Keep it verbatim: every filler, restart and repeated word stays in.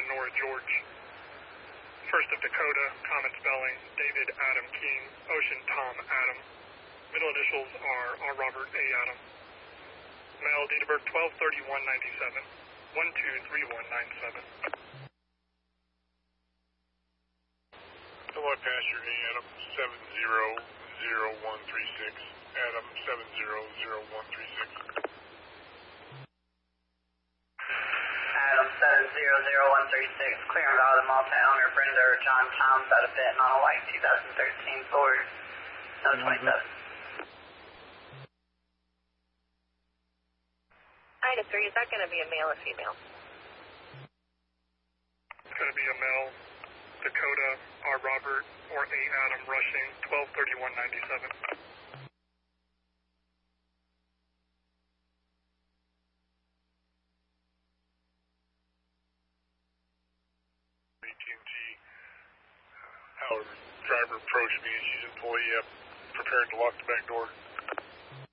Nora George. First of Dakota, common spelling, David Adam King, Ocean Tom Adam. Middle initials are R. Robert A. Adam. Male, date of birth twelve thirty-one ninety-seven, one two three one nine seven. Hello, Passenger A. Adam seven zero zero one three six. Adam seven zero zero one three six. Adam seven zero zero one three six, clearing out of the multi-owner Brenda or John Toms out of Benton on a white two thousand thirteen Ford, no twenty-seven. Ida three, is that going to be a male or female? It's going to be a male, Dakota, R. Robert, or A. Adam rushing, twelve thirty-one ninety-seven. A T and T, however, driver approached me and she's employee up, preparing to lock the back door.